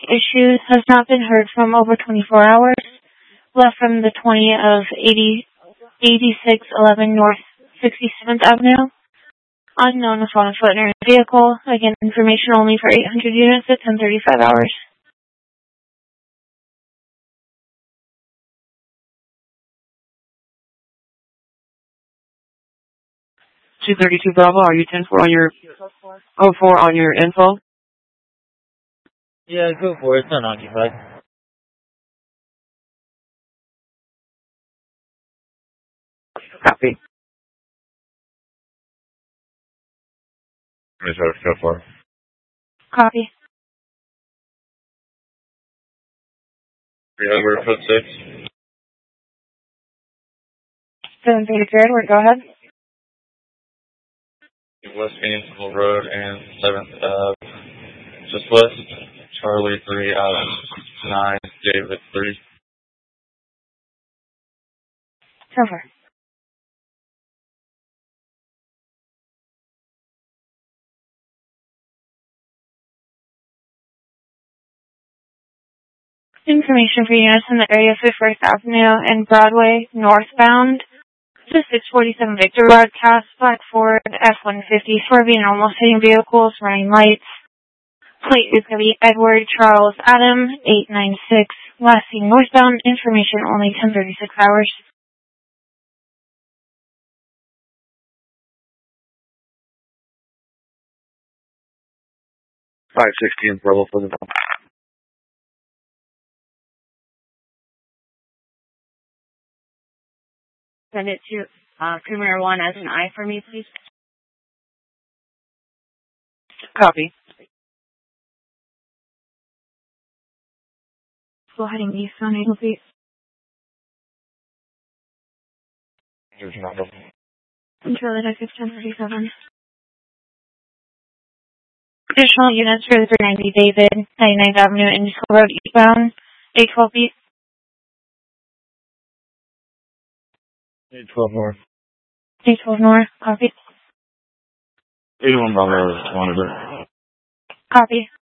issues has not been heard from over 24 hours. Left from the 20 of 8611 North 67th Avenue. Unknown is on foot in a vehicle. Again, information only for 800 units at 10:35 hours. (232) Bravo, are you 10-4 on your 04 on your info? Yeah, go for it. It's unoccupied. Copy. Go for it. Copy. 300 foot 6. 733, go ahead. West Gainesville Road and 7th just west. Charlie 3 out of 9, David 3. Over. Information for units in the area of 51st Avenue and Broadway northbound. The 647 Victor broadcast, Black Ford F-150 swerving and almost hitting vehicles, running lights. Plate is going to be Edward Charles Adam 896. Last seen northbound. Information only 10:36 hours. (516) Bravo for the Send it to Premier 1 as an I for me, please. Copy. Still heading east on 8 feet. Charlie Detective 1037. Additional units for the 390 David, 99th Avenue, Indian Road eastbound, 812 feet. 812 North. 812 North, copy. 81 Bravo, monitor. Copy.